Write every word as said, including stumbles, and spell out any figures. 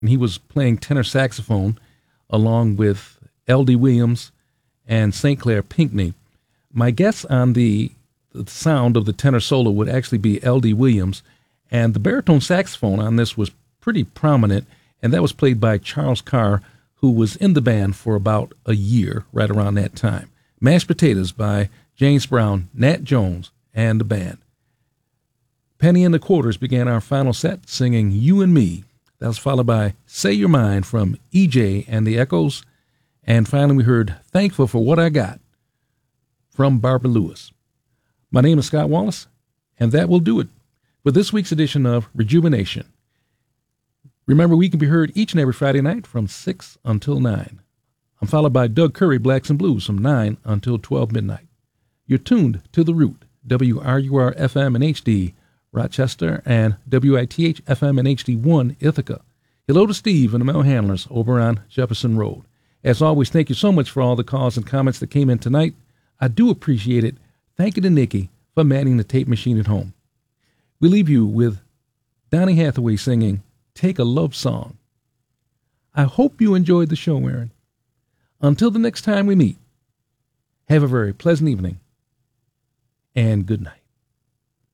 and he was playing tenor saxophone along with L D. Williams and Saint Clair Pinckney. My guess on the, the sound of the tenor solo would actually be L D. Williams, and the baritone saxophone on this was pretty prominent, and that was played by Charles Carr, who was in the band for about a year right around that time. Mashed Potatoes by James Brown, Nat Jones, and the band. Penny and the Quarters began our final set singing You and Me. That was followed by Say Your Mind from E J and the Echoes. And finally we heard Thankful for What I Got from Barbara Lewis. My name is Scott Wallace, and that will do it for this week's edition of Rejuvenation. Remember, we can be heard each and every Friday night from six until nine. I'm followed by Doug Curry, Blacks and Blues, from nine until twelve midnight. You're tuned to The Root, W R U R F M and H D, Rochester, and W I T H F M and H D one, Ithaca. Hello to Steve and the mail handlers over on Jefferson Road. As always, thank you so much for all the calls and comments that came in tonight. I do appreciate it. Thank you to Nikki for manning the tape machine at home. We leave you with Donny Hathaway singing Take a Love Song. I hope you enjoyed the show, Aaron. Until the next time we meet, have a very pleasant evening and good night.